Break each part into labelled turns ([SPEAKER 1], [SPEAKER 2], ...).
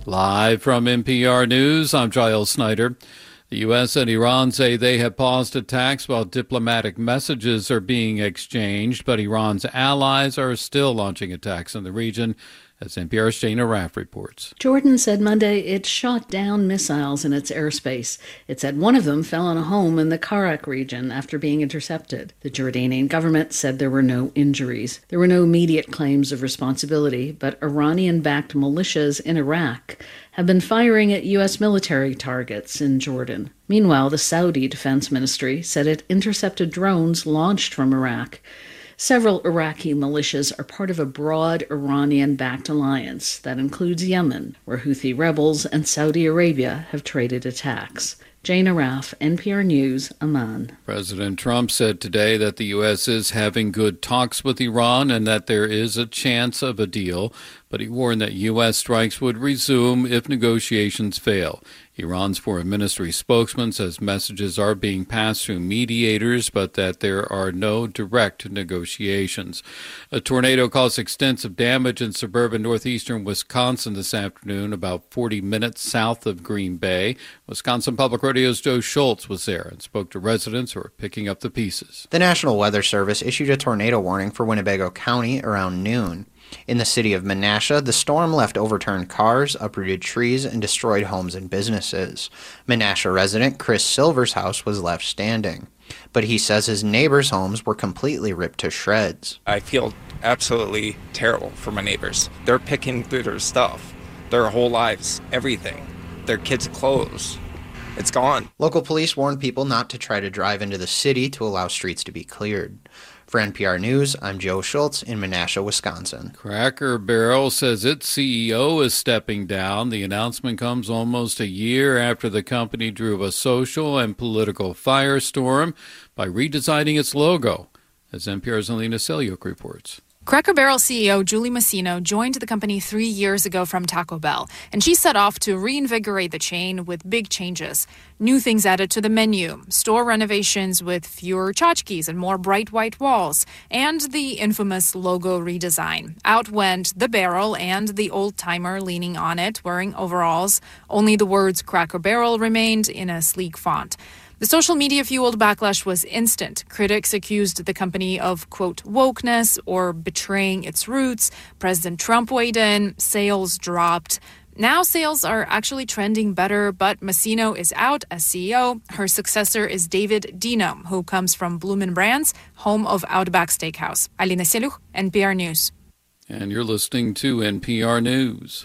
[SPEAKER 1] Live from NPR News, I'm Giles Snyder. The U.S. and Iran say they have paused attacks while diplomatic messages are being exchanged, but Iran's allies are still launching attacks in the region, as NPR's Jane Raff reports.
[SPEAKER 2] Jordan said Monday it shot down missiles in its airspace. It said one of them fell on a home in the Karak region after being intercepted. The Jordanian government said there were no injuries. There were no immediate claims of responsibility, but Iranian-backed militias in Iraq have been firing at U.S. military targets in Jordan. Meanwhile, the Saudi Defense Ministry said it intercepted drones launched from Iraq. Several Iraqi militias are part of a broad Iranian-backed alliance that includes Yemen, where Houthi rebels and Saudi Arabia have traded attacks. Jane Raff, NPR News, Amman.
[SPEAKER 1] President Trump said today that the U.S. is having good talks with Iran and that there is a chance of a deal, but he warned that U.S. strikes would resume if negotiations fail. Iran's foreign ministry spokesman says messages are being passed through mediators, but that there are no direct negotiations. A tornado caused extensive damage in suburban northeastern Wisconsin this afternoon, about 40 minutes south of Green Bay. Wisconsin Public Radio's Joe Schultz was there and spoke to residents who are picking up the pieces.
[SPEAKER 3] The National Weather Service issued a tornado warning for Winnebago County around noon. In the city of Menasha, the storm left overturned cars, uprooted trees, and destroyed homes and businesses. Menasha resident Chris Silver's house was left standing, but he says his neighbors' homes were completely ripped to shreds.
[SPEAKER 4] I feel absolutely terrible for my neighbors. They're picking through their stuff, their whole lives, everything, their kids' clothes. It's gone.
[SPEAKER 3] Local police warned people not to try to drive into the city to allow streets to be cleared. For NPR News, I'm Joe Schultz in Menasha, Wisconsin.
[SPEAKER 1] Cracker Barrel says its CEO is stepping down. The announcement comes almost a year after the company drew a social and political firestorm by redesigning its logo, as NPR's Alina Selyuk reports.
[SPEAKER 5] Cracker Barrel CEO Julie Masino joined the company 3 years ago from Taco Bell, and she set off to reinvigorate the chain with big changes. New things added to the menu, store renovations with fewer tchotchkes and more bright white walls, and the infamous logo redesign. Out went the barrel and the old-timer leaning on it, wearing overalls. Only the words Cracker Barrel remained in a sleek font. The social media-fueled backlash was instant. Critics accused the company of, quote, wokeness or betraying its roots. President Trump weighed in. Sales dropped. Now sales are actually trending better, but Masino is out as CEO. Her successor is David Dino, who comes from Bloomin' Brands, home of Outback Steakhouse. Alina Selyuk, NPR News.
[SPEAKER 1] And you're listening to NPR News.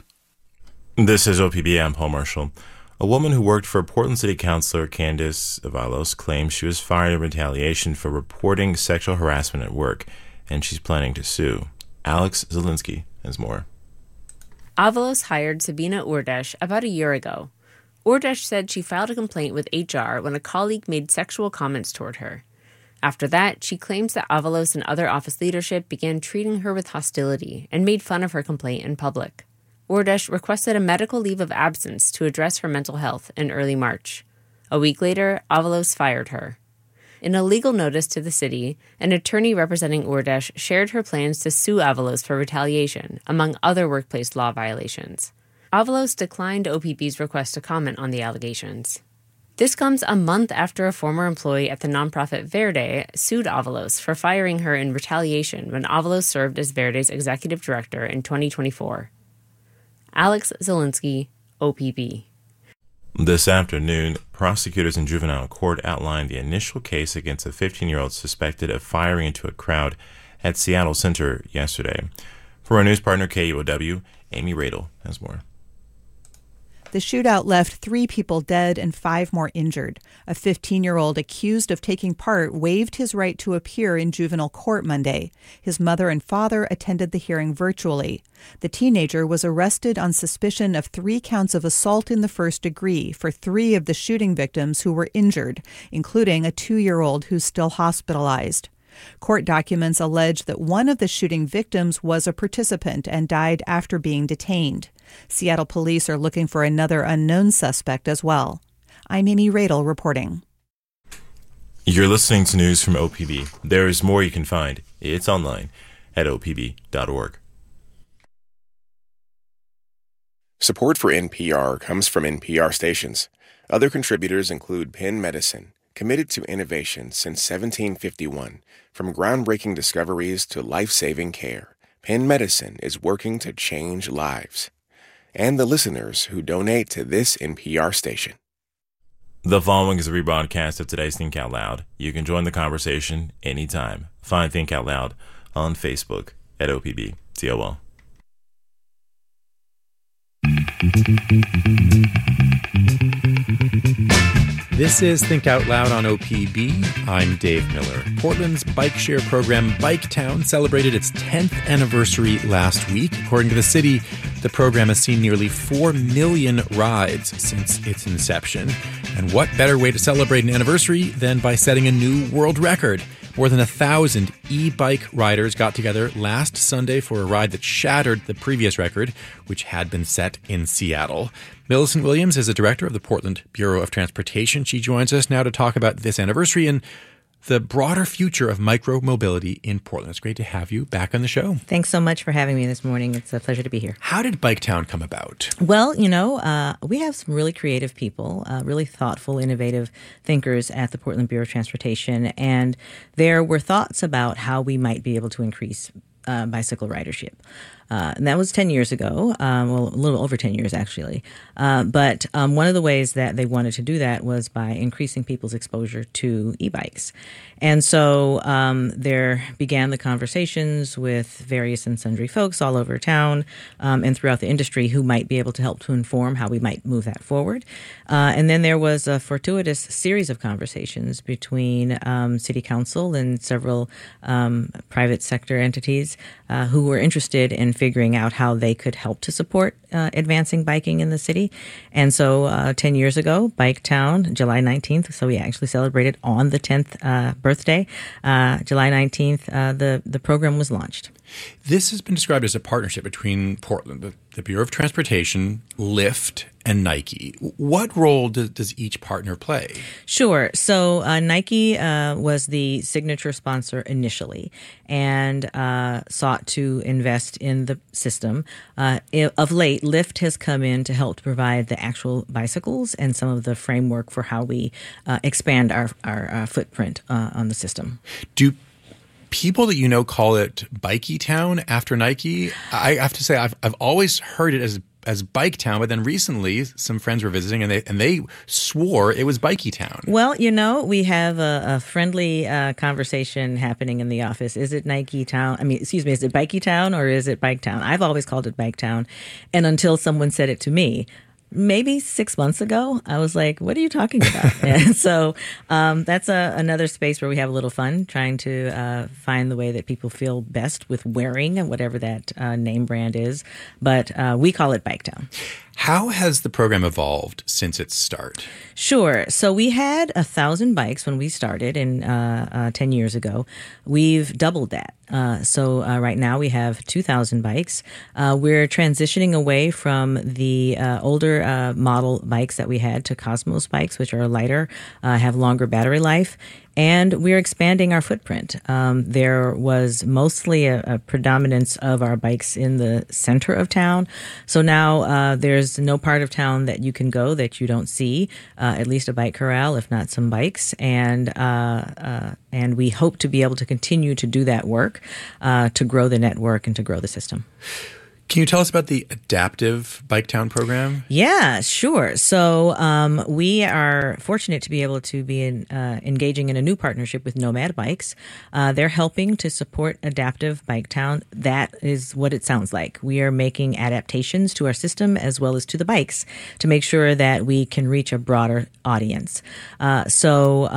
[SPEAKER 6] This is OPB. I'm Paul Marshall. A woman who worked for Portland City Councilor Candace Avalos claims she was fired in retaliation for reporting sexual harassment at work, and she's planning to sue. Alex Zielinski has more.
[SPEAKER 7] Avalos hired Sabina Urdesh about a year ago. Urdesh said she filed a complaint with HR when a colleague made sexual comments toward her. After that, she claims that Avalos and other office leadership began treating her with hostility and made fun of her complaint in public. Urdesh requested a medical leave of absence to address her mental health in early March. A week later, Avalos fired her. In a legal notice to the city, an attorney representing Urdesh shared her plans to sue Avalos for retaliation, among other workplace law violations. Avalos declined OPB's request to comment on the allegations. This comes a month after a former employee at the nonprofit Verde sued Avalos for firing her in retaliation when Avalos served as Verde's executive director in 2024. Alex Zielinski, OPB.
[SPEAKER 6] This afternoon, prosecutors in juvenile court outlined the initial case against a 15-year-old suspected of firing into a crowd at Seattle Center yesterday. For our news partner KUOW, Amy Radel has more.
[SPEAKER 8] The shootout left 3 people dead and 5 more injured. A 15-year-old accused of taking part waived his right to appear in juvenile court Monday. His mother and father attended the hearing virtually. The teenager was arrested on suspicion of 3 counts of assault in the first degree for 3 of the shooting victims who were injured, including a 2-year-old who's still hospitalized. Court documents allege that one of the shooting victims was a participant and died after being detained. Seattle police are looking for another unknown suspect as well. I'm Amy Radel reporting.
[SPEAKER 6] You're listening to news from OPB. There is more you can find. It's online at opb.org.
[SPEAKER 9] Support for NPR comes from NPR stations. Other contributors include Penn Medicine, committed to innovation since 1751. From groundbreaking discoveries to life-saving care, Penn Medicine is working to change lives. And the listeners who donate to this NPR station.
[SPEAKER 6] The following is a rebroadcast of today's Think Out Loud. You can join the conversation anytime. Find Think Out Loud on Facebook at OPBTOL.
[SPEAKER 10] This is Think Out Loud on OPB. I'm Dave Miller. Portland's bike share program, Biketown, celebrated its 10th anniversary last week. According to the city, the program has seen nearly 4 million rides since its inception. And what better way to celebrate an anniversary than by setting a new world record? More than 1,000 e-bike riders got together last Sunday for a ride that shattered the previous record, which had been set in Seattle. Millicent Williams is the director of the Portland Bureau of Transportation. She joins us now to talk about this anniversary and the broader future of micro-mobility in Portland. It's great to have you back on the show.
[SPEAKER 11] Thanks so much for having me this morning. It's a pleasure to be here.
[SPEAKER 10] How did Biketown come about?
[SPEAKER 11] Well, we have some really creative people, really thoughtful, innovative thinkers at the Portland Bureau of Transportation, and there were thoughts about how we might be able to increase bicycle ridership. And that was 10 years ago, well, a little over 10 years, actually. But one of the ways that they wanted to do that was by increasing people's exposure to e-bikes. And so there began the conversations with various and sundry folks all over town and throughout the industry who might be able to help to inform how we might move that forward. And then there was a fortuitous series of conversations between City Council and several private sector entities who were interested in figuring out how they could help to support advancing biking in the city. And so 10 years ago, Biketown, July 19th, so we actually celebrated on the 10th birthday, July 19th, the program was launched.
[SPEAKER 10] This has been described as a partnership between Portland, the Bureau of Transportation, Lyft, and Nike. What role does each partner play? Sure.
[SPEAKER 11] So Nike was the signature sponsor initially and sought to invest in the system. Of late, Lyft has come in to help to provide the actual bicycles and some of the framework for how we expand our footprint on the system.
[SPEAKER 10] Do people that you know call it Biketown after Nike? I have to say I've always heard it as Biketown, but then recently some friends were visiting and they swore it was Biketown.
[SPEAKER 11] Well, we have a friendly conversation happening in the office. Is it Nike-town? Is it Biketown or is it Biketown? I've always called it Biketown, and until someone said it to me, maybe 6 months ago, I was like, what are you talking about? And so that's another space where we have a little fun, trying to find the way that people feel best with wearing whatever that name brand is. But we call it Biketown.
[SPEAKER 10] How has the program evolved since its start?
[SPEAKER 11] Sure. So we had 1,000 bikes when we started 10 years ago. We've doubled that. So right now we have 2,000 bikes. We're transitioning away from the older model bikes that we had to Cosmos bikes, which are lighter, have longer battery life. And we're expanding our footprint. There was mostly a predominance of our bikes in the center of town. So now there's no part of town that you can go that you don't see at least a bike corral, if not some bikes. And we hope to be able to continue to do that work to grow the network and to grow the system.
[SPEAKER 10] Can you tell us about the Adaptive Biketown program?
[SPEAKER 11] Yeah, sure. So we are fortunate to be able to be engaging in a new partnership with Nomad Bikes. They're helping to support Adaptive Biketown. That is what it sounds like. We are making adaptations to our system as well as to the bikes to make sure that we can reach a broader audience. So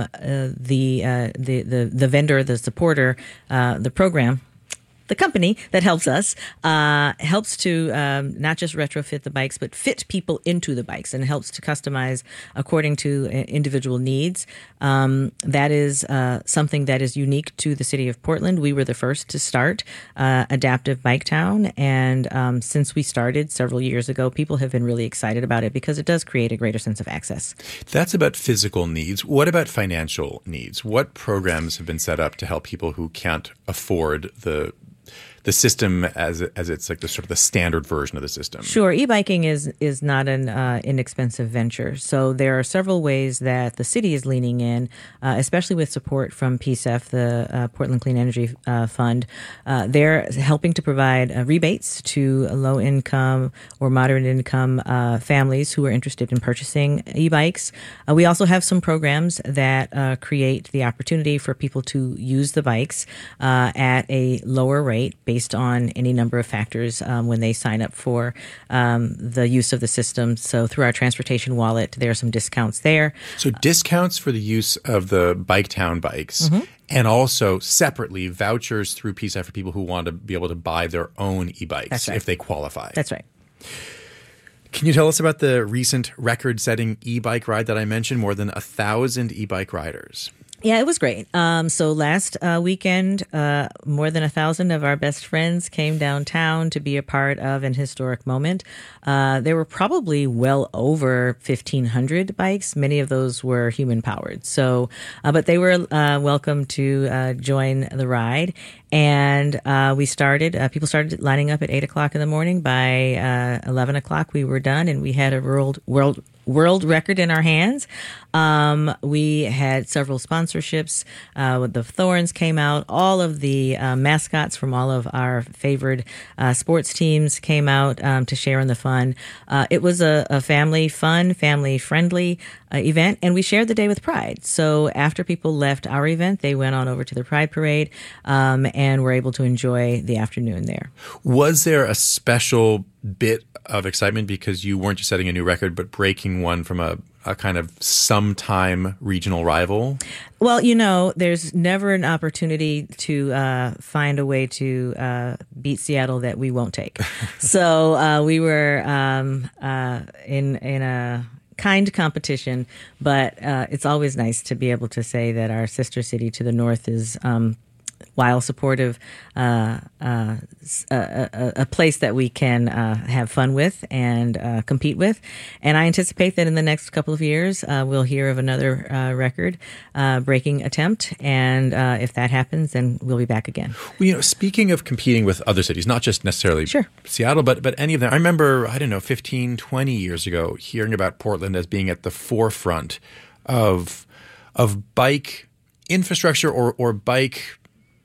[SPEAKER 11] the vendor, the supporter, the program, the company that helps us helps to not just retrofit the bikes, but fit people into the bikes and helps to customize according to individual needs. That is something that is unique to the city of Portland. We were the first to start Adaptive Biketown, and since we started several years ago, people have been really excited about it because it does create a greater sense of access.
[SPEAKER 10] That's about physical needs. What about financial needs? What programs have been set up to help people who can't afford the the system as it's like the sort of the standard version of the system?
[SPEAKER 11] Sure. E-biking is not an inexpensive venture. So there are several ways that the city is leaning in, especially with support from PCEF, the Portland Clean Energy Fund. They're helping to provide rebates to low-income or moderate-income families who are interested in purchasing e-bikes. We also have some programs that create the opportunity for people to use the bikes at a lower rate based on any number of factors when they sign up for the use of the system. So through our transportation wallet, there are some discounts there.
[SPEAKER 10] So discounts for the use of the Biketown bikes, and also separately vouchers through PCEF for people who want to be able to buy their own e-bikes if they qualify.
[SPEAKER 11] That's right.
[SPEAKER 10] Can you tell us about the recent record-setting e-bike ride that I mentioned? More than 1,000 e-bike riders.
[SPEAKER 11] Yeah, it was great. So last weekend, more than 1,000 of our best friends came downtown to be a part of an historic moment. There were probably well over 1,500 bikes. Many of those were human-powered. So, but they were welcome to join the ride. And people started lining up at 8 o'clock in the morning. By 11 o'clock, we were done, and we had a world record in our hands. We had several sponsorships. The Thorns came out. All of the mascots from all of our favored sports teams came out to share in the fun. It was a family-friendly event, and we shared the day with Pride. So after people left our event, they went on over to the Pride Parade and were able to enjoy the afternoon there.
[SPEAKER 10] Was there a special bit of excitement because you weren't just setting a new record, but breaking one from a kind of sometime regional rival?
[SPEAKER 11] Well, there's never an opportunity to find a way to beat Seattle that we won't take. So we were in a kind competition, but it's always nice to be able to say that our sister city to the north is while supportive, a place that we can have fun with and compete with. And I anticipate that in the next couple of years, we'll hear of another record-breaking attempt. And if that happens, then we'll be back again.
[SPEAKER 10] Well, speaking of competing with other cities, not just necessarily Seattle, but any of them. I remember, 15, 20 years ago, hearing about Portland as being at the forefront of bike infrastructure or bike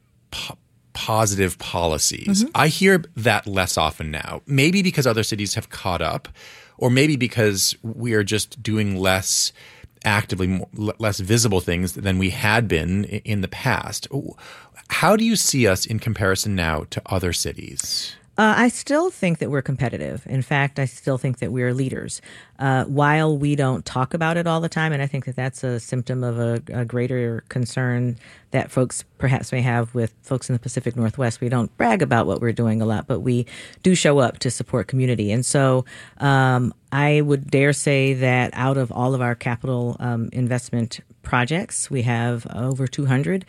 [SPEAKER 10] positive policies. I hear that less often now, maybe because other cities have caught up, or maybe because we are just doing less actively, less visible things than we had been in the past. How do you see us in comparison now to other cities?
[SPEAKER 11] I still think that we're competitive. In fact, I still think that we're leaders. While we don't talk about it all the time, and I think that that's a symptom of a greater concern that folks perhaps may have with folks in the Pacific Northwest. We don't brag about what we're doing a lot, but we do show up to support community. And so I would dare say that out of all of our capital investment projects, we have over 200.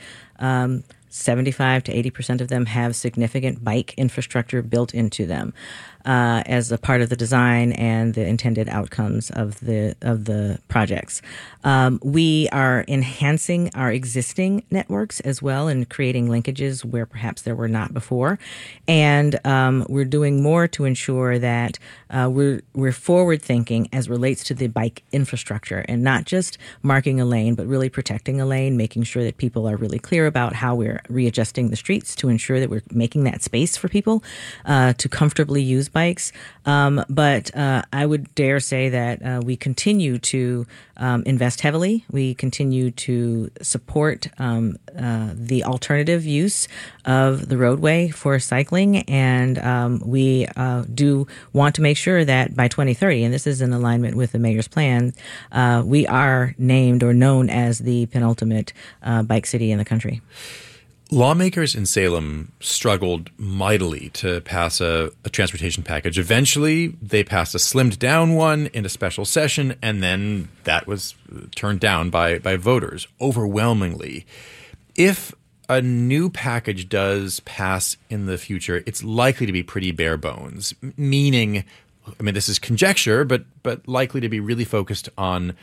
[SPEAKER 11] 75 to 80% of them have significant bike infrastructure built into them as a part of the design and the intended outcomes of the projects. We are enhancing our existing networks as well and creating linkages where perhaps there were not before. And we're doing more to ensure that we're forward thinking as relates to the bike infrastructure and not just marking a lane, but really protecting a lane, making sure that people are really clear about how we're readjusting the streets to ensure that we're making that space for people to comfortably use bikes. But I would dare say that we continue to invest heavily. We continue to support the alternative use of the roadway for cycling. And we do want to make sure that by 2030, and this is in alignment with the mayor's plan, we are named or known as the penultimate bike city in the country.
[SPEAKER 10] Lawmakers in Salem struggled mightily to pass a transportation package. Eventually, they passed a slimmed-down one in a special session, and then that was turned down by voters overwhelmingly. If a new package does pass in the future, it's likely to be pretty bare bones, meaning, this is conjecture, but likely to be really focused on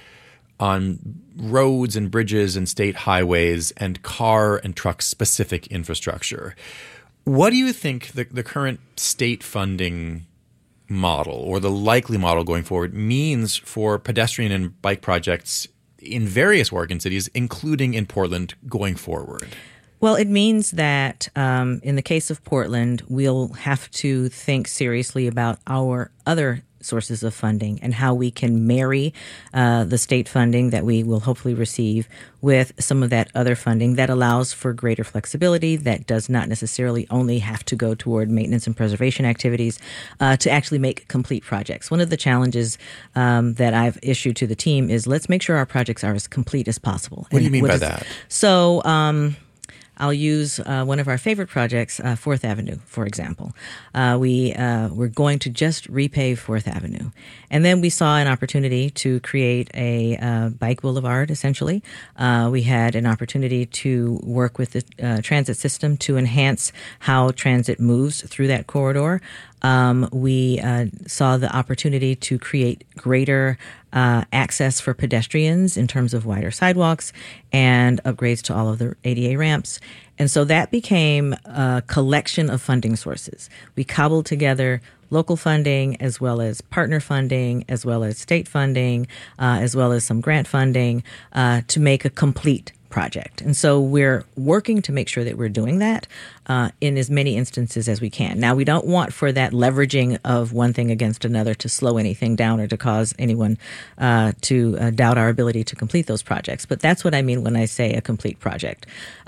[SPEAKER 10] roads and bridges and state highways and car and truck specific infrastructure. What do you think the current state funding model or the likely model going forward means for pedestrian and bike projects in various Oregon cities, including in Portland, going forward?
[SPEAKER 11] Well, it means that in the case of Portland, we'll have to think seriously about our other sources of funding and how we can marry the state funding that we will hopefully receive with some of that other funding that allows for greater flexibility, that does not necessarily only have to go toward maintenance and preservation activities, to actually make complete projects. One of the challenges that I've issued to the team is let's make sure our projects are as complete as possible.
[SPEAKER 10] What do you mean by that?
[SPEAKER 11] So I'll use one of our favorite projects, 4th Avenue, for example. We're going to just repave 4th Avenue. And then we saw an opportunity to create a bike boulevard, essentially. We had an opportunity to work with the transit system to enhance how transit moves through that corridor. We saw the opportunity to create greater access for pedestrians in terms of wider sidewalks and upgrades to all of the ADA ramps. And so that became a collection of funding sources. We cobbled together local funding as well as partner funding, as well as state funding, as well as some grant funding to make a complete project. And so we're working to make sure that we're doing that in as many instances as we can. Now, we don't want for that leveraging of one thing against another to slow anything down or to cause anyone to doubt our ability to complete those projects. But that's what I mean when I say a complete project.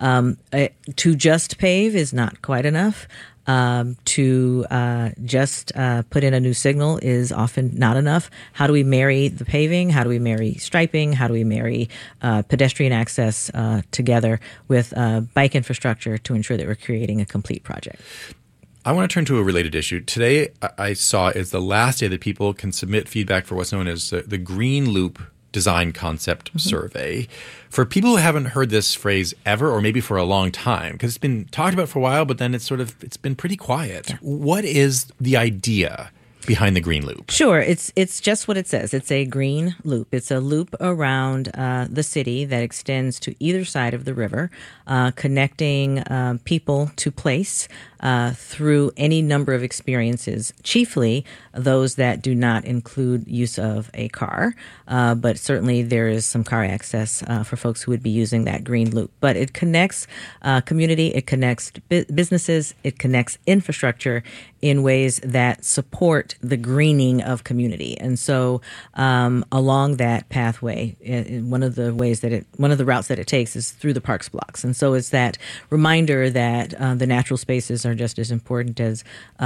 [SPEAKER 11] To just pave is not quite enough. To just put in a new signal is often not enough. How do we marry the paving? How do we marry striping? How do we marry pedestrian access together with bike infrastructure to ensure that we're creating a complete project?
[SPEAKER 10] I want to turn to a related issue. Today, I saw is the last day that people can submit feedback for what's known as the Green Loop Design Concept Survey. For people who haven't heard this phrase ever, or maybe for a long time, because it's been talked about for a while, but then it's been pretty quiet. Yeah. What is the idea behind the Green Loop?
[SPEAKER 11] Sure. It's just what it says. It's a green loop. It's a loop around the city that extends to either side of the river, connecting people to place through any number of experiences, chiefly those that do not include use of a car. But certainly there is some car access for folks who would be using that green loop. But it connects community, it connects businesses, it connects infrastructure in ways that support the greening of community. And so along that pathway, one of the routes that it takes is through the parks blocks. And so it's that reminder that the natural spaces are just as important as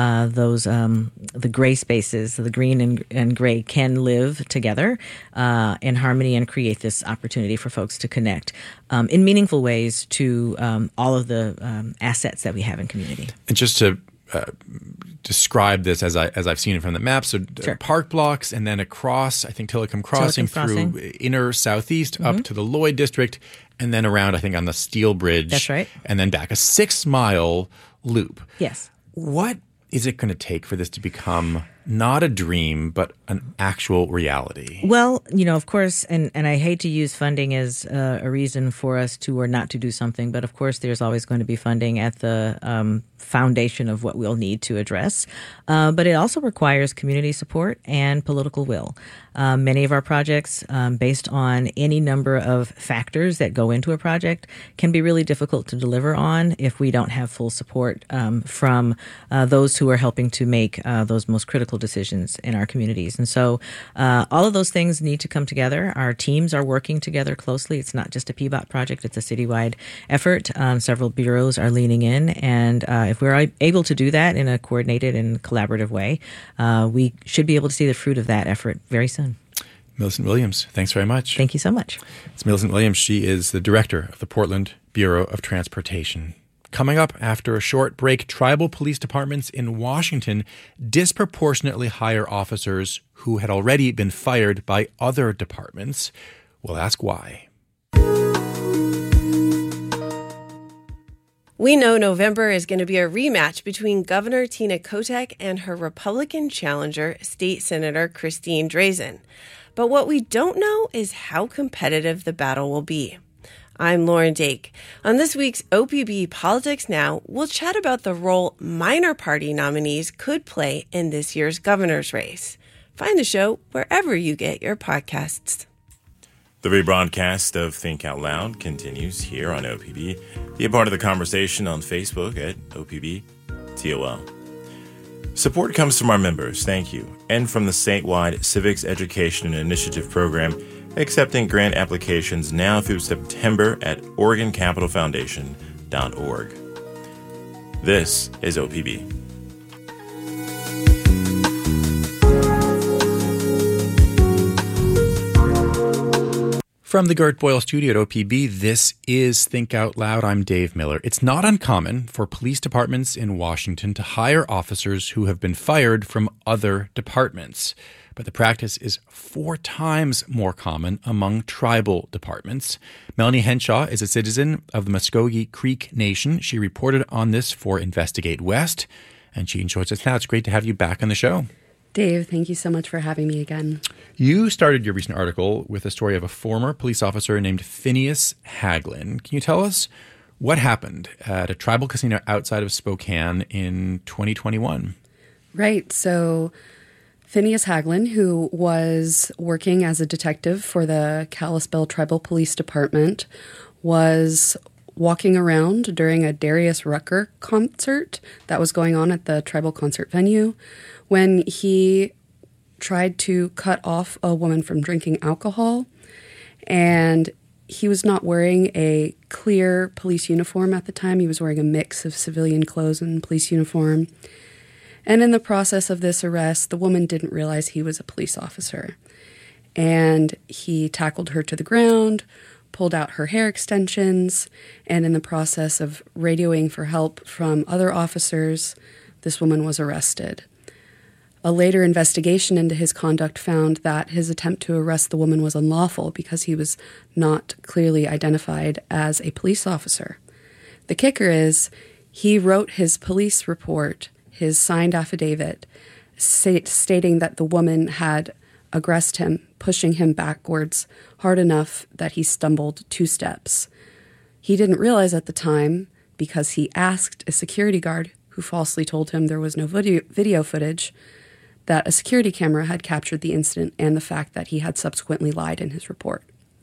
[SPEAKER 11] the gray spaces. The green and gray can live together in harmony and create this opportunity for folks to connect in meaningful ways to all of the assets that we have in community.
[SPEAKER 10] And just to describe this as I've seen it from the map. So
[SPEAKER 11] Sure.
[SPEAKER 10] Park blocks and then across, I think, Tillicum Crossing through inner southeast up to the Lloyd District and then around, I think, on the Steel Bridge.
[SPEAKER 11] That's right.
[SPEAKER 10] And then back a 6-mile loop.
[SPEAKER 11] Yes.
[SPEAKER 10] What is it going to take for this to become not a dream, but an actual reality?
[SPEAKER 11] Well, of course, and I hate to use funding as a reason for us to or not to do something, but of course there's always going to be funding at the foundation of what we'll need to address. But it also requires community support and political will. Many of our projects, based on any number of factors that go into a project, can be really difficult to deliver on if we don't have full support from those who are helping to make those most critical decisions in our communities. And so all of those things need to come together. Our teams are working together closely. It's not just a PBOT project. It's a citywide effort. Several bureaus are leaning in. And if we're able to do that in a coordinated and collaborative way, we should be able to see the fruit of that effort very soon.
[SPEAKER 10] Millicent Williams, thanks very much.
[SPEAKER 11] Thank you so much.
[SPEAKER 10] It's Millicent Williams. She is the director of the Portland Bureau of Transportation. Coming up after a short break, tribal police departments in Washington disproportionately hire officers who had already been fired by other departments. We'll ask why.
[SPEAKER 12] We know November is going to be a rematch between Governor Tina Kotek and her Republican challenger, State Senator Christine Drazan. But what we don't know is how competitive the battle will be. I'm Lauren Dake. On this week's OPB Politics Now, we'll chat about the role minor party nominees could play in this year's governor's race. Find the show wherever you get your podcasts.
[SPEAKER 6] The rebroadcast of Think Out Loud continues here on OPB. Be a part of the conversation on Facebook at OPB TOL. Support comes from our members, thank you, and from the statewide Civics Education and Initiative Program, accepting grant applications now through September at OregonCapitalFoundation.org. This is OPB.
[SPEAKER 10] From the Gert Boyle studio at OPB, this is Think Out Loud. I'm Dave Miller. It's not uncommon for police departments in Washington to hire officers who have been fired from other departments. But the practice is 4 times more common among tribal departments. Melanie Henshaw is a citizen of the Muskogee Creek Nation. She reported on this for Investigate West, and she joins us now. It's great to have you back on the show.
[SPEAKER 13] Dave, thank you so much for having me again.
[SPEAKER 10] You started your recent article with a story of a former police officer named Phineas Haglin. Can you tell us what happened at a tribal casino outside of Spokane in 2021?
[SPEAKER 13] Right. So Phineas Haglin, who was working as a detective for the Kalispell Tribal Police Department, was walking around during a Darius Rucker concert that was going on at the tribal concert venue when he tried to cut off a woman from drinking alcohol, and he was not wearing a clear police uniform at the time. He was wearing a mix of civilian clothes and police uniform. And in the process of this arrest, the woman didn't realize he was a police officer. And he tackled her to the ground, pulled out her hair extensions, and in the process of radioing for help from other officers, this woman was arrested. A later investigation into his conduct found that his attempt to arrest the woman was unlawful because he was not clearly identified as a police officer. The kicker is he wrote his police report, his signed affidavit, stating that the woman had aggressed him, pushing him backwards hard enough that he stumbled 2 steps. He didn't realize at the time, because he asked a security guard who falsely told him there was no video footage, that a security camera had captured the incident and the fact that he had subsequently lied in his report.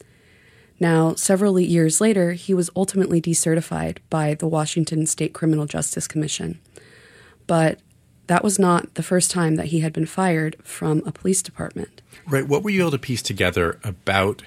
[SPEAKER 13] Now, several years later, he was ultimately decertified by the Washington State Criminal Justice Commission. But that was not the first time that he had been fired from a police department.
[SPEAKER 10] Right. What were you able to piece together about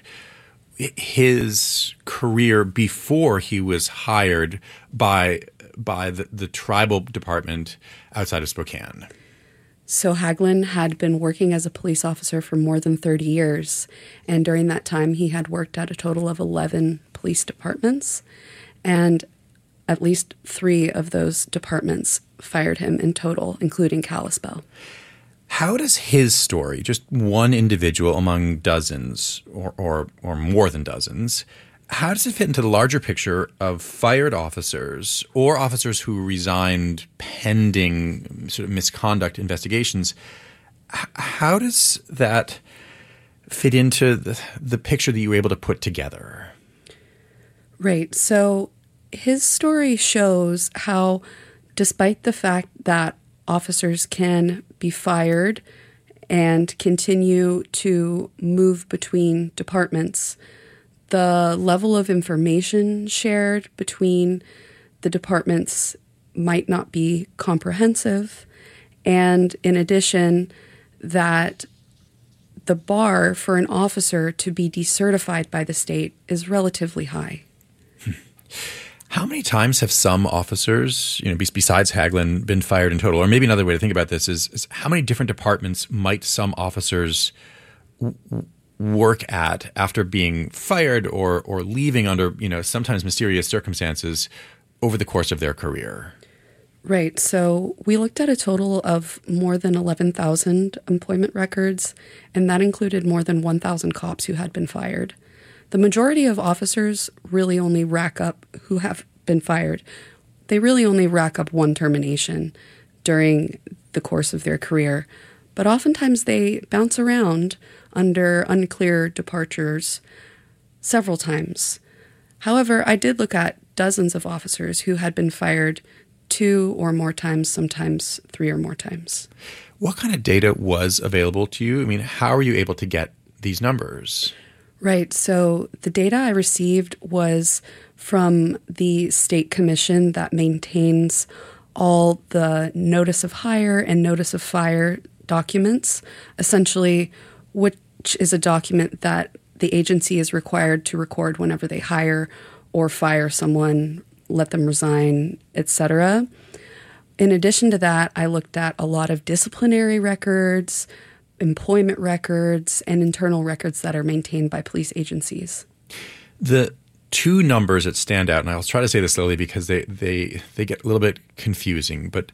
[SPEAKER 10] his career before he was hired by the tribal department outside of Spokane?
[SPEAKER 13] So Haglin had been working as a police officer for more than 30 years, and during that time he had worked at a total of 11 police departments, and at least 3 of those departments fired him in total, including Kalispell.
[SPEAKER 10] How does his story, just one individual among dozens or more than dozens, how does it fit into the larger picture of fired officers or officers who resigned pending sort of misconduct investigations? How does that fit into the picture that you were able to put together?
[SPEAKER 13] Right. So his story shows how, despite the fact that officers can be fired and continue to move between departments, the level of information shared between the departments might not be comprehensive. And in addition, that the bar for an officer to be decertified by the state is relatively high.
[SPEAKER 10] How many times have some officers, besides Haglin, been fired in total? Or maybe another way to think about this is how many different departments might some officers work at after being fired or leaving under, sometimes mysterious circumstances over the course of their career?
[SPEAKER 13] Right. So we looked at a total of more than 11,000 employment records, and that included more than 1,000 cops who had been fired. The majority of officers really only rack up, who have been fired, they really only rack up one termination during the course of their career. But oftentimes they bounce around under unclear departures several times. However, I did look at dozens of officers who had been fired 2 or more times, sometimes 3 or more times.
[SPEAKER 10] What kind of data was available to you? I mean, how are you able to get these numbers?
[SPEAKER 13] Right. So the data I received was from the state commission that maintains all the notice of hire and notice of fire documents, essentially, which is a document that the agency is required to record whenever they hire or fire someone, let them resign, etc. In addition to that, I looked at a lot of disciplinary records, employment records, and internal records that are maintained by police agencies.
[SPEAKER 10] The two numbers that stand out, and I'll try to say this slowly because they get a little bit confusing, but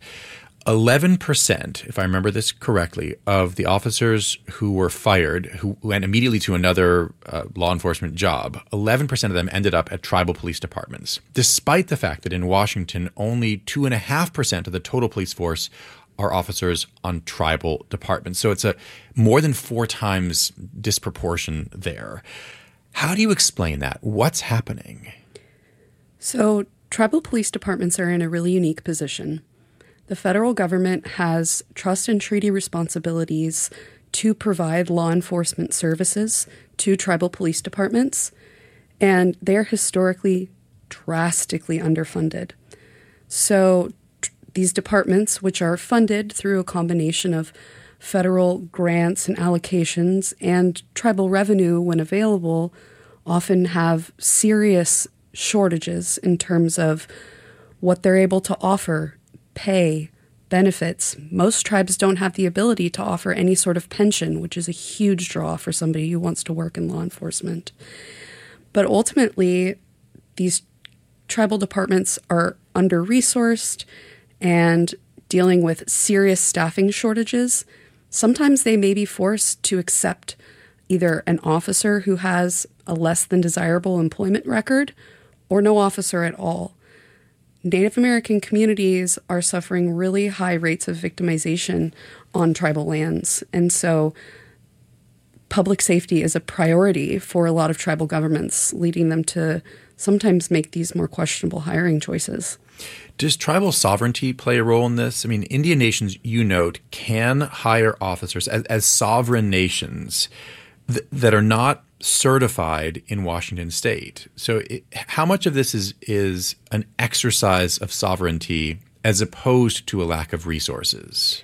[SPEAKER 10] 11%, if I remember this correctly, of the officers who were fired, who went immediately to another law enforcement job, 11% of them ended up at tribal police departments, despite the fact that in Washington, only 2.5% of the total police force are officers on tribal departments. So it's a more than 4 times disproportion there. How do you explain that? What's happening?
[SPEAKER 13] So tribal police departments are in a really unique position. The federal government has trust and treaty responsibilities to provide law enforcement services to tribal police departments, and they're historically drastically underfunded. So these departments, which are funded through a combination of federal grants and allocations and tribal revenue when available, often have serious shortages in terms of what they're able to offer, pay, benefits. Most tribes don't have the ability to offer any sort of pension, which is a huge draw for somebody who wants to work in law enforcement. But ultimately, these tribal departments are under-resourced and dealing with serious staffing shortages. Sometimes they may be forced to accept either an officer who has a less than desirable employment record or no officer at all. Native American communities are suffering really high rates of victimization on tribal lands. And so public safety is a priority for a lot of tribal governments, leading them to sometimes make these more questionable hiring choices.
[SPEAKER 10] Does tribal sovereignty play a role in this? I mean, Indian nations, you note, can hire officers as sovereign nations that are not certified in Washington state. So how much of this is an exercise of sovereignty as opposed to a lack of resources?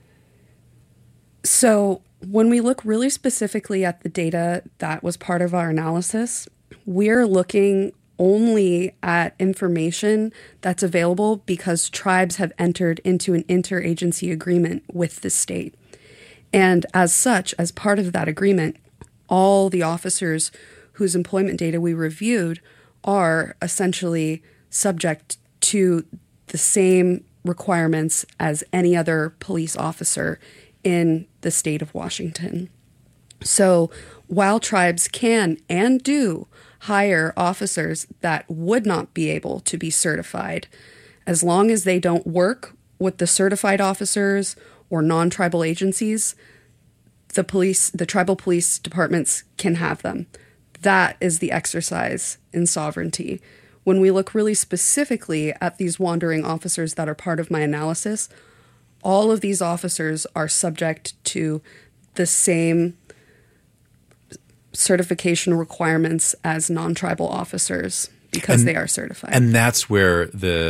[SPEAKER 13] So when we look really specifically at the data that was part of our analysis, we're looking only at information that's available because tribes have entered into an interagency agreement with the state. And as such, as part of that agreement, all the officers whose employment data we reviewed are essentially subject to the same requirements as any other police officer in the state of Washington. So while tribes can and do hire officers that would not be able to be certified, as long as they don't work with the certified officers or non-tribal agencies, the tribal police departments can have them. That is the exercise in sovereignty. When we look really specifically at these wandering officers that are part of my analysis, all of these officers are subject to the same certification requirements as non-tribal officers because they are certified.
[SPEAKER 10] And that's where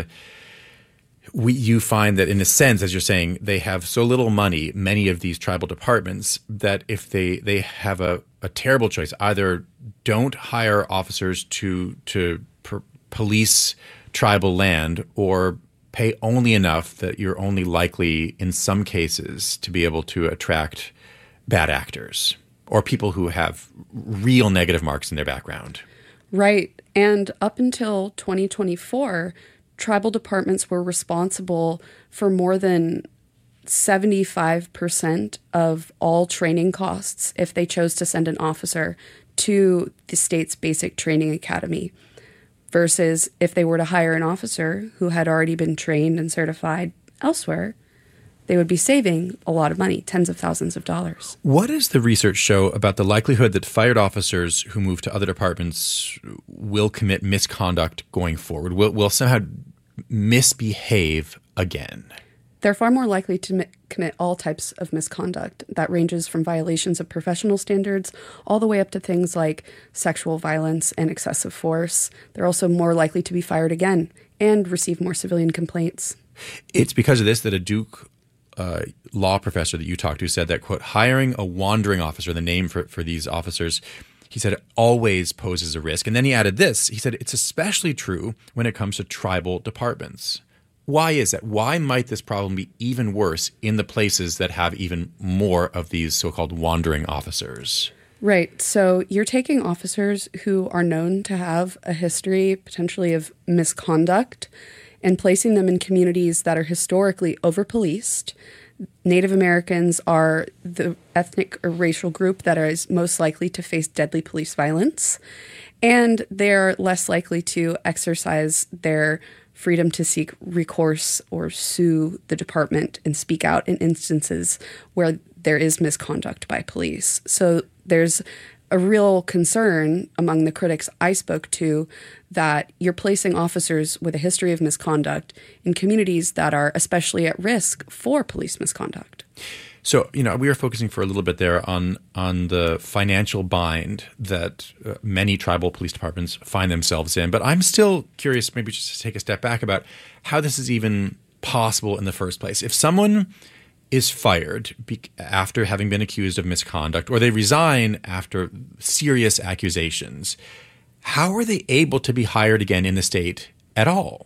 [SPEAKER 10] you find that, in a sense, as you're saying, they have so little money, many of these tribal departments, that if they have a terrible choice, either don't hire officers to police tribal land or pay only enough that you're only likely, in some cases, to be able to attract bad actors or people who have real negative marks in their background.
[SPEAKER 13] Right. And up until 2024, tribal departments were responsible for more than 75% of all training costs if they chose to send an officer to the state's basic training academy, versus if they were to hire an officer who had already been trained and certified elsewhere, they would be saving a lot of money, tens of thousands of dollars.
[SPEAKER 10] What does the research show about the likelihood that fired officers who move to other departments will commit misconduct going forward, will somehow misbehave again?
[SPEAKER 13] They're far more likely to commit all types of misconduct. That ranges from violations of professional standards all the way up to things like sexual violence and excessive force. They're also more likely to be fired again and receive more civilian complaints.
[SPEAKER 10] It's because of this that a Duke law professor that you talked to said that, quote, hiring a wandering officer, the name for these officers, he said it always poses a risk. And then he added this. He said it's especially true when it comes to tribal departments. Why is that? Why might this problem be even worse in the places that have even more of these so-called wandering officers?
[SPEAKER 13] Right. So you're taking officers who are known to have a history potentially of misconduct and placing them in communities that are historically over-policed. Native Americans are the ethnic or racial group that is most likely to face deadly police violence, and they're less likely to exercise their freedom to seek recourse or sue the department and speak out in instances where there is misconduct by police. So there's a real concern among the critics I spoke to that you're placing officers with a history of misconduct in communities that are especially at risk for police misconduct.
[SPEAKER 10] So, we are focusing for a little bit there on the financial bind that many tribal police departments find themselves in. But I'm still curious, maybe just to take a step back, about how this is even possible in the first place. If someone is fired after having been accused of misconduct, or they resign after serious accusations, how are they able to be hired again in the state at all?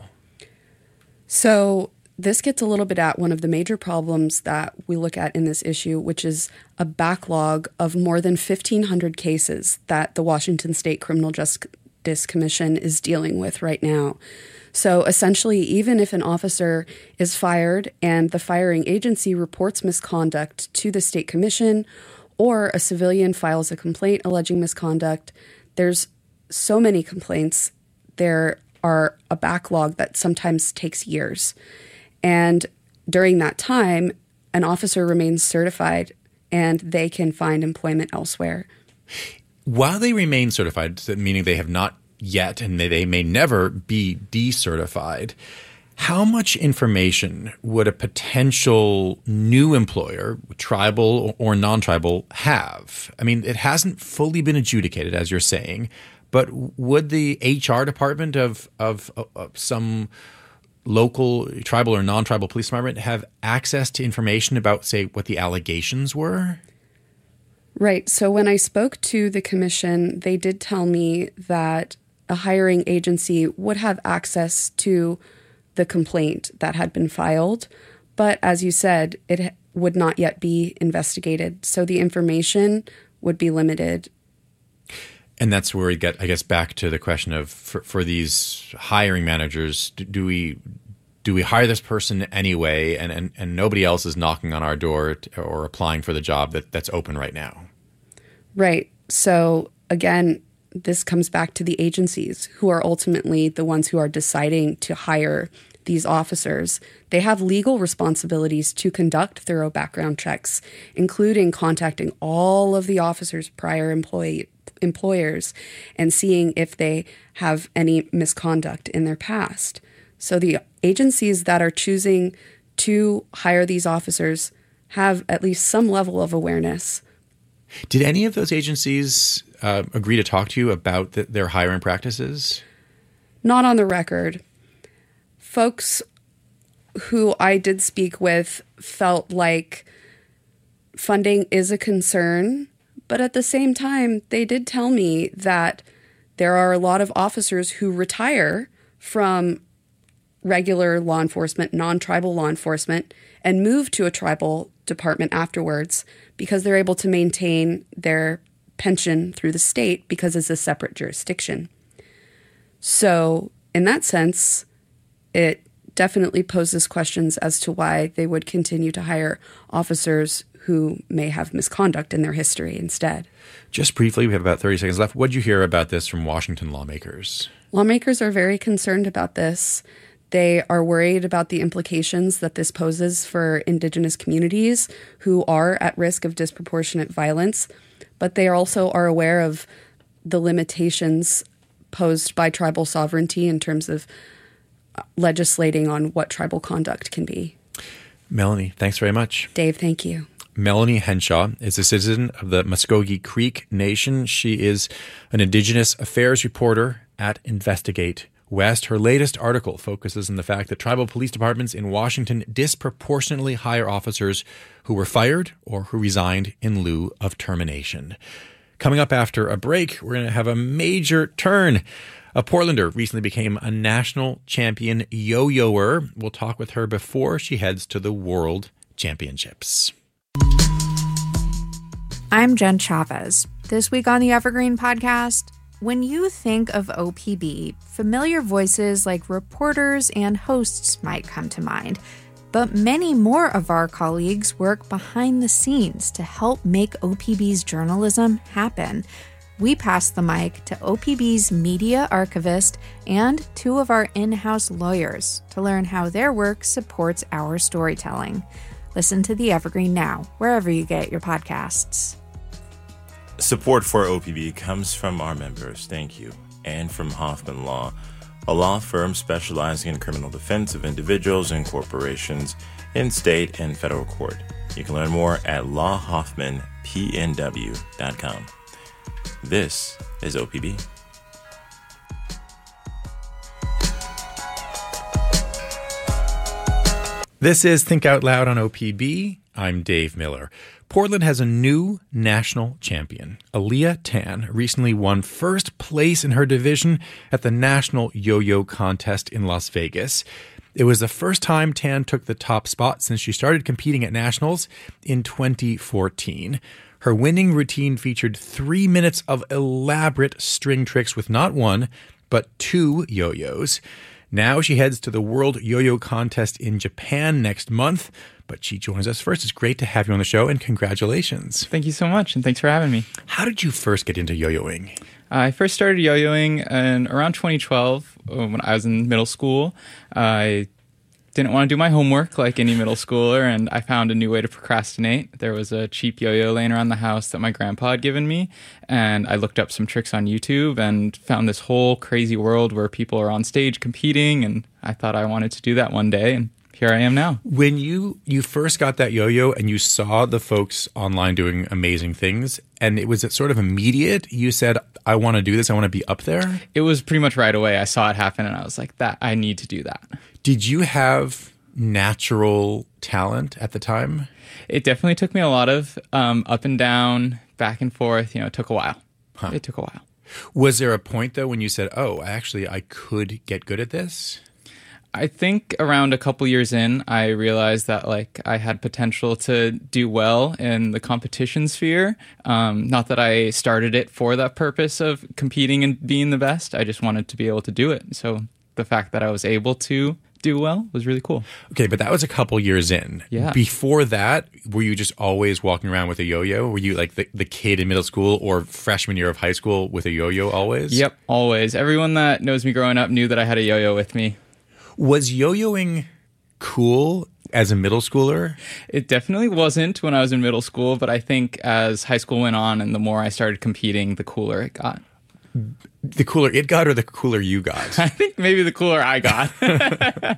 [SPEAKER 13] So this gets a little bit at one of the major problems that we look at in this issue, which is a backlog of more than 1,500 cases that the Washington State Criminal Justice Commission is dealing with right now. So essentially, even if an officer is fired and the firing agency reports misconduct to the state commission, or a civilian files a complaint alleging misconduct, there's so many complaints. There are a backlog that sometimes takes years. And during that time, an officer remains certified and they can find employment elsewhere.
[SPEAKER 10] While they remain certified, meaning they have not yet and they may never be decertified, how much information would a potential new employer, tribal or non-tribal, have? I mean, it hasn't fully been adjudicated, as you're saying, but would the HR department of some local tribal or non-tribal police department have access to information about, say, what the allegations were?
[SPEAKER 13] Right. So when I spoke to the commission, they did tell me that a hiring agency would have access to the complaint that had been filed. But as you said, it would not yet be investigated. So the information would be limited.
[SPEAKER 10] And that's where we get, I guess, back to the question of, for these hiring managers, do we hire this person anyway, and nobody else is knocking on our door or applying for the job that's open right now?
[SPEAKER 13] Right. So again, this comes back to the agencies who are ultimately the ones who are deciding to hire these officers. They have legal responsibilities to conduct thorough background checks, including contacting all of the officers' prior employers and seeing if they have any misconduct in their past. So the agencies that are choosing to hire these officers have at least some level of awareness.
[SPEAKER 10] Did any of those agencies agree to talk to you about their hiring practices?
[SPEAKER 13] Not on the record. Folks who I did speak with felt like funding is a concern, but at the same time, they did tell me that there are a lot of officers who retire from regular law enforcement, non-tribal law enforcement, and move to a tribal department afterwards because they're able to maintain their pension through the state because it's a separate jurisdiction. So in that sense, it definitely poses questions as to why they would continue to hire officers who may have misconduct in their history instead.
[SPEAKER 10] Just briefly, we have about 30 seconds left. What did you hear about this from Washington lawmakers?
[SPEAKER 13] Lawmakers are very concerned about this. They are worried about the implications that this poses for Indigenous communities who are at risk of disproportionate violence, but they also are aware of the limitations posed by tribal sovereignty in terms of legislating on what tribal conduct can be.
[SPEAKER 10] Melanie, thanks very much.
[SPEAKER 13] Dave, thank you.
[SPEAKER 10] Melanie Henshaw is a citizen of the Muskogee Creek Nation. She is an Indigenous affairs reporter at Investigate West. Her latest article focuses on the fact that tribal police departments in Washington disproportionately hire officers who were fired or who resigned in lieu of termination. Coming up after a break, we're going to have a major turn. A Portlander recently became a national champion yo-yoer. We'll talk with her before she heads to the World Championships.
[SPEAKER 5] I'm Jen Chavez. This week on the Evergreen Podcast, when you think of OPB, familiar voices like reporters and hosts might come to mind. But many more of our colleagues work behind the scenes to help make OPB's journalism happen. We pass the mic to OPB's media archivist and 2 of our in-house lawyers to learn how their work supports our storytelling. Listen to The Evergreen now, wherever you get your podcasts.
[SPEAKER 6] Support for OPB comes from our members, thank you, and from Hoffman Law, a law firm specializing in criminal defense of individuals and corporations in state and federal court. You can learn more at lawhoffmanpnw.com. This is OPB.
[SPEAKER 10] This is Think Out Loud on OPB. I'm Dave Miller. Portland has a new national champion. Aaliyah Tan recently won first place in her division at the National Yo-Yo Contest in Las Vegas. It was the first time Tan took the top spot since she started competing at nationals in 2014. Her winning routine featured 3 minutes of elaborate string tricks with not 1, but 2 yo-yos. Now she heads to the World Yo-Yo Contest in Japan next month, but she joins us first. It's great to have you on the show, and congratulations.
[SPEAKER 14] Thank you so much, and thanks for having me.
[SPEAKER 10] How did you first get into yo-yoing?
[SPEAKER 14] I first started yo-yoing in around 2012 when I was in middle school. I didn't want to do my homework like any middle schooler, and I found a new way to procrastinate. There was a cheap yo-yo laying around the house that my grandpa had given me, and I looked up some tricks on YouTube and found this whole crazy world where people are on stage competing, and I thought I wanted to do that one day, and here I am now.
[SPEAKER 10] When you first got that yo-yo and you saw the folks online doing amazing things, and it was sort of immediate, you said, I want to do this, I want to be up there?
[SPEAKER 14] It was pretty much right away. I saw it happen, and I was like, I need to do that.
[SPEAKER 10] Did you have natural talent at the time?
[SPEAKER 14] It definitely took me a lot of up and down, back and forth. It took a while. Huh. It took a while.
[SPEAKER 10] Was there a point, though, when you said, I could get good at this?
[SPEAKER 14] I think around a couple years in, I realized that I had potential to do well in the competition sphere. Not that I started it for that purpose of competing and being the best. I just wanted to be able to do it. So the fact that I was able to do well was really cool.
[SPEAKER 10] Okay, but that was a couple years in.
[SPEAKER 14] Yeah.
[SPEAKER 10] Before that, were you just always walking around with a yo-yo? Were you like the kid in middle school or freshman year of high school with a yo-yo always?
[SPEAKER 14] Yep, always. Everyone that knows me growing up knew that I had a yo-yo with me.
[SPEAKER 10] Was yo-yoing cool as a middle schooler?
[SPEAKER 14] It definitely wasn't when I was in middle school, but I think as high school went on and the more I started competing, the cooler it got.
[SPEAKER 10] The cooler it got or the cooler you got?
[SPEAKER 14] I think maybe the cooler I got.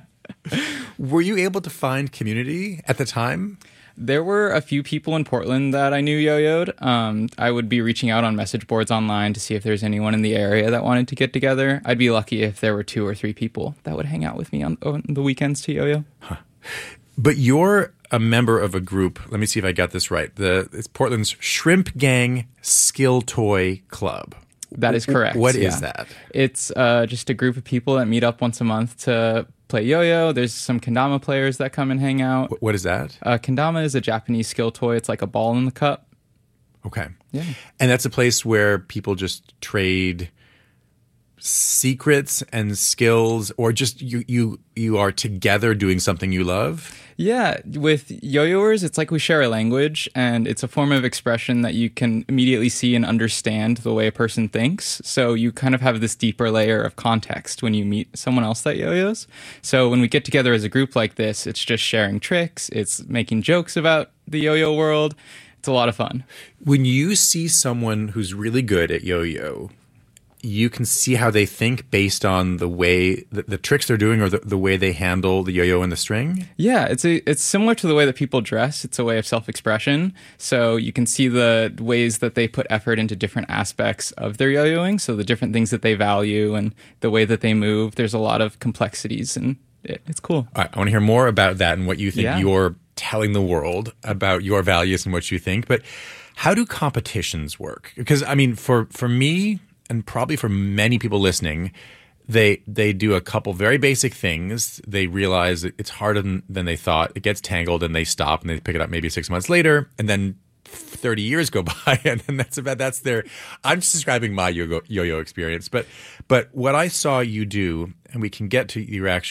[SPEAKER 10] Were you able to find community at the time?
[SPEAKER 14] There were a few people in Portland that I knew yo-yoed. I would be reaching out on message boards online to see if there's anyone in the area that wanted to get together. I'd be lucky if there were 2 or 3 people that would hang out with me on the weekends to yo-yo.
[SPEAKER 10] Huh. But you're a member of a group, let me see if I got this right, it's Portland's Shrimp Gang Skill Toy Club.
[SPEAKER 14] That is correct.
[SPEAKER 10] What is that?
[SPEAKER 14] It's just a group of people that meet up once a month to play yo-yo. There's some kendama players that come and hang out.
[SPEAKER 10] What is that?
[SPEAKER 14] Kendama is a Japanese skill toy. It's like a ball in the cup.
[SPEAKER 10] Okay.
[SPEAKER 14] Yeah.
[SPEAKER 10] And that's a place where people just trade secrets and skills, or just you are together doing something you love?
[SPEAKER 14] Yeah, with yo-yoers, it's like we share a language, and it's a form of expression that you can immediately see and understand the way a person thinks. So you kind of have this deeper layer of context when you meet someone else that yo-yos. So when we get together as a group like this, it's just sharing tricks, it's making jokes about the yo-yo world. It's a lot of fun.
[SPEAKER 10] When you see someone who's really good at yo-yo, you can see how they think based on the way the tricks they're doing, or the way they handle the yo-yo and the string?
[SPEAKER 14] Yeah, it's similar to the way that people dress. It's a way of self-expression. So you can see the ways that they put effort into different aspects of their yo-yoing. So the different things that they value and the way that they move. There's a lot of complexities, and it's cool.
[SPEAKER 10] All right, I want to hear more about that and what you think
[SPEAKER 14] Yeah.
[SPEAKER 10] you're telling the world about your values and what you think. But how do competitions work? Because, I mean, for me, and probably for many people listening, they do a couple very basic things. They realize it's harder than they thought. It gets tangled, and they stop, and they pick it up maybe 6 months later, and then 30 years go by, and then that's their. I'm just describing my yo-yo experience, but what I saw you do, and we can get to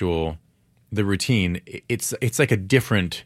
[SPEAKER 10] the routine. It's like a different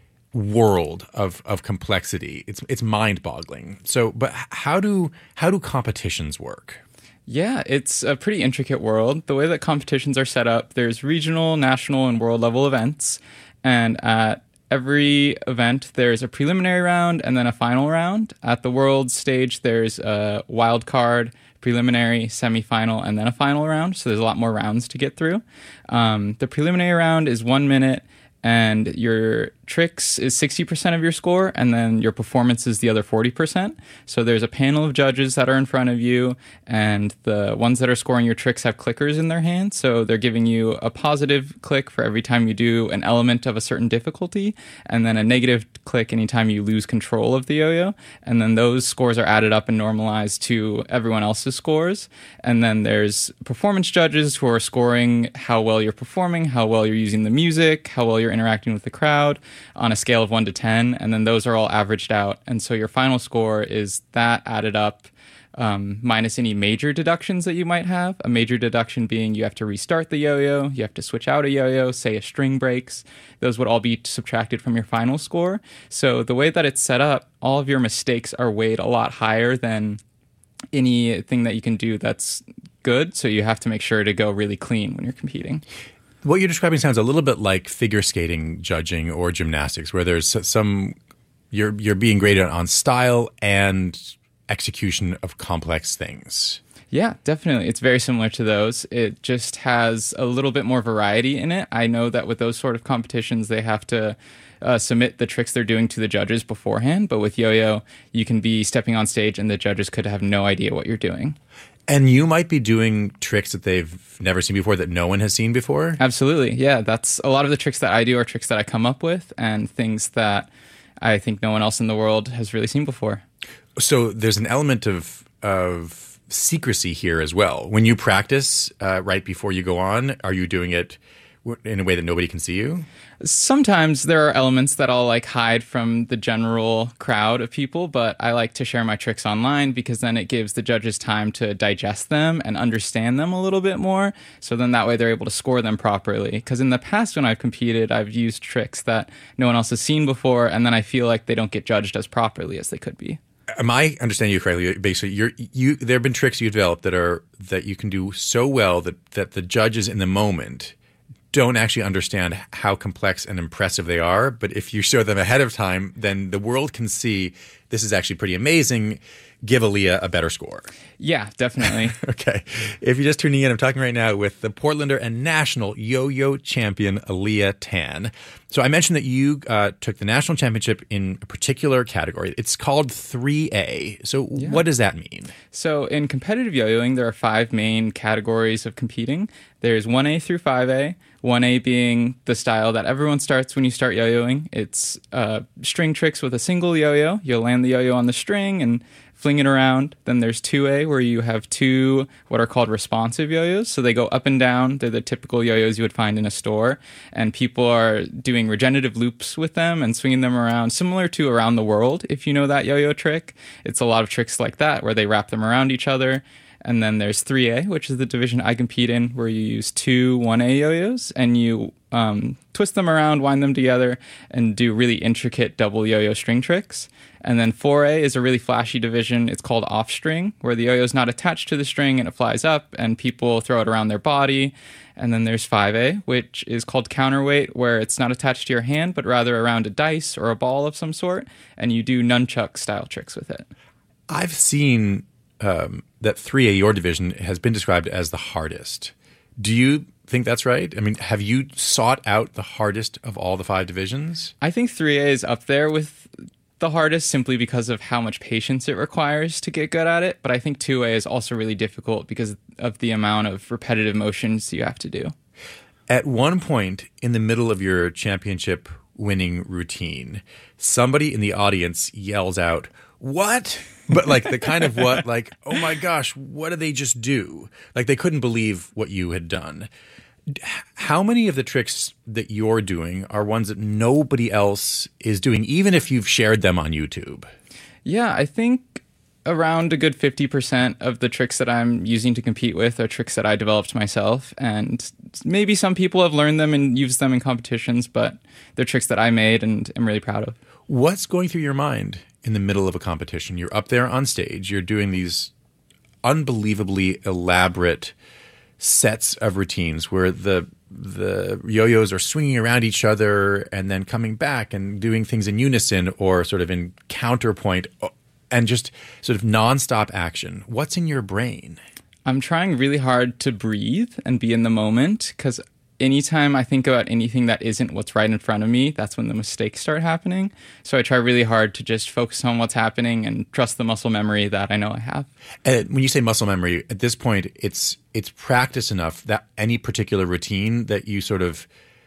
[SPEAKER 10] world of complexity. It's mind-boggling. So, but how do competitions work?
[SPEAKER 14] Yeah, it's a pretty intricate world. The way that competitions are set up, there's regional, national, and world level events. And at every event, there's a preliminary round and then a final round. At the world stage, there's a wild card, preliminary, semifinal, and then a final round. So there's a lot more rounds to get through. The preliminary round is 1 minute, and your tricks is 60% of your score, and then your performance is the other 40%. So there's a panel of judges that are in front of you, and the ones that are scoring your tricks have clickers in their hands. So they're giving you a positive click for every time you do an element of a certain difficulty, and then a negative click anytime you lose control of the yo-yo. And then those scores are added up and normalized to everyone else's scores. And then there's performance judges who are scoring how well you're performing, how well you're using the music, how well you're interacting with the crowd on a scale of 1 to 10, and then those are all averaged out. And so your final score is that added up minus any major deductions that you might have. A major deduction being you have to restart the yo-yo, you have to switch out a yo-yo, say a string breaks. Those would all be subtracted from your final score. So the way that it's set up, all of your mistakes are weighed a lot higher than anything that you can do that's good. So you have to make sure to go really clean when you're competing.
[SPEAKER 10] What you're describing sounds a little bit like figure skating judging or gymnastics, where there's some you're being graded on style and execution of complex things.
[SPEAKER 14] Yeah, definitely. It's very similar to those. It just has a little bit more variety in it. I know that with those sort of competitions, they have to submit the tricks they're doing to the judges beforehand. But with yo-yo, you can be stepping on stage and the judges could have no idea what you're doing.
[SPEAKER 10] And you might be doing tricks that they've never seen before, that no one has seen before?
[SPEAKER 14] Absolutely. Yeah, that's a lot of the tricks that I do are tricks that I come up with and things that I think no one else in the world has really seen before.
[SPEAKER 10] So there's an element of secrecy here as well. When you practice right before you go on, are you doing it in a way that nobody can see you?
[SPEAKER 14] Sometimes there are elements that I'll hide from the general crowd of people, but I like to share my tricks online because then it gives the judges time to digest them and understand them a little bit more. So then that way they're able to score them properly. Because in the past when I've competed, I've used tricks that no one else has seen before, and then I feel like they don't get judged as properly as they could be.
[SPEAKER 10] Am I understanding you correctly? Basically, there have been tricks you've developed that you can do so well that the judges in the moment don't actually understand how complex and impressive they are. But if you show them ahead of time, then the world can see this is actually pretty amazing. Give Aaliyah a better score.
[SPEAKER 14] Yeah, definitely.
[SPEAKER 10] Okay. If you're just tuning in, I'm talking right now with the Portlander and national yo-yo champion, Aaliyah Tan. So I mentioned that you took the national championship in a particular category. It's called 3A. So What does that mean?
[SPEAKER 14] So in competitive yo-yoing, there are 5 main categories of competing. There's 1A through 5A. 1A being the style that everyone starts when you start yo-yoing. It's string tricks with a single yo-yo. You'll land the yo-yo on the string and fling it around. Then there's 2A, where you have 2 what are called responsive yo-yos. So they go up and down. They're the typical yo-yos you would find in a store. And people are doing regenerative loops with them and swinging them around, similar to Around the World, if you know that yo-yo trick. It's a lot of tricks like that, where they wrap them around each other. And then there's 3A, which is the division I compete in, where you use two 1A yo-yos and you twist them around, wind them together, and do really intricate double yo-yo string tricks. And then 4A is a really flashy division. It's called off-string, where the yo-yo is not attached to the string and it flies up and people throw it around their body. And then there's 5A, which is called counterweight, where it's not attached to your hand, but rather around a dice or a ball of some sort, and you do nunchuck-style tricks with it.
[SPEAKER 10] I've seen that 3A, your division, has been described as the hardest. Do you think that's right? I mean, have you sought out the hardest of all the 5 divisions?
[SPEAKER 14] I think 3A is up there with the hardest simply because of how much patience it requires to get good at it. But I think 2A is also really difficult because of the amount of repetitive motions you have to do.
[SPEAKER 10] At one point in the middle of your championship winning routine, somebody in the audience yells out, "What?" But like the kind of what, like, oh my gosh, what did they just do? Like they couldn't believe what you had done. How many of the tricks that you're doing are ones that nobody else is doing, even if you've shared them on YouTube?
[SPEAKER 14] Yeah, I think around a good 50% of the tricks that I'm using to compete with are tricks that I developed myself. And maybe some people have learned them and used them in competitions, but they're tricks that I made and am really proud of.
[SPEAKER 10] What's going through your mind in the middle of a competition? You're up there on stage, you're doing these unbelievably elaborate sets of routines where the yo-yos are swinging around each other and then coming back and doing things in unison or sort of in counterpoint and just sort of nonstop action. What's in your brain?
[SPEAKER 14] I'm trying really hard to breathe and be in the moment, because anytime I think about anything that isn't what's right in front of me, that's when the mistakes start happening. So I try really hard to just focus on what's happening and trust the muscle memory that I know I have.
[SPEAKER 10] When you say muscle memory, at this point, it's practice enough that any particular routine that you sort of,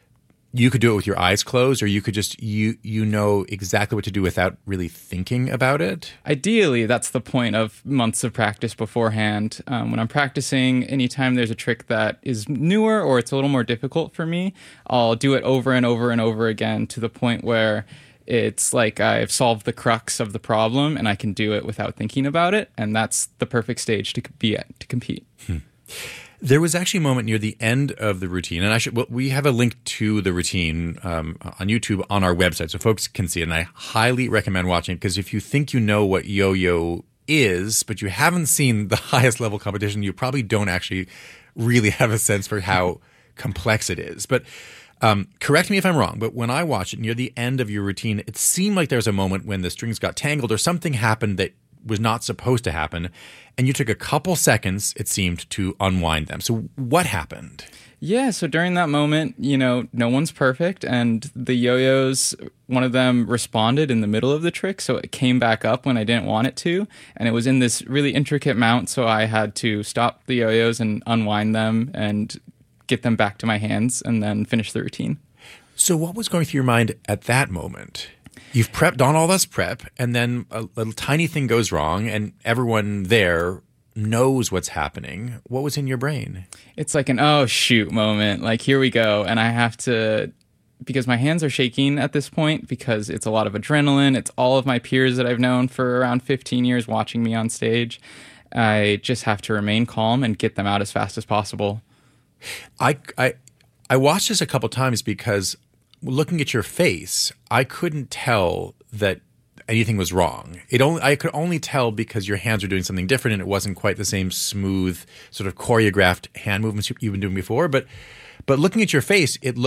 [SPEAKER 10] you could do it with your eyes closed, or you could just, you know exactly what to do without really thinking about it?
[SPEAKER 14] Ideally, that's the point of months of practice beforehand. When I'm practicing, anytime there's a trick that is newer or it's a little more difficult for me, I'll do it over and over and over again to the point where it's like I've solved the crux of the problem and I can do it without thinking about it. And that's the perfect stage to be at to compete.
[SPEAKER 10] There was actually a moment near the end of the routine, and we have a link to the routine on YouTube on our website so folks can see it, and I highly recommend watching it, because if you think you know what yo-yo is, but you haven't seen the highest level competition, you probably don't actually really have a sense for how complex it is. But correct me if I'm wrong, but when I watched it near the end of your routine, it seemed like there was a moment when the strings got tangled or something happened that was not supposed to happen, and you took a couple seconds, it seemed, to unwind them. So what happened?
[SPEAKER 14] Yeah, so during that moment, no one's perfect, and the yo-yos, one of them responded in the middle of the trick, so it came back up when I didn't want it to, and it was in this really intricate mount, so I had to stop the yo-yos and unwind them and get them back to my hands and then finish the routine.
[SPEAKER 10] So what was going through your mind at that moment? You've done all this prep, and then a little tiny thing goes wrong, and everyone there knows what's happening. What was in your brain?
[SPEAKER 14] It's like an oh shoot moment. Like, here we go. And I have to, because my hands are shaking at this point, because it's a lot of adrenaline. It's all of my peers that I've known for around 15 years watching me on stage. I just have to remain calm and get them out as fast as possible.
[SPEAKER 10] I watched this a couple times because looking at your face, I couldn't tell that anything was wrong. I could only tell because your hands were doing something different, and it wasn't quite the same smooth, sort of choreographed hand movements you've been doing before. But looking at your face, it looked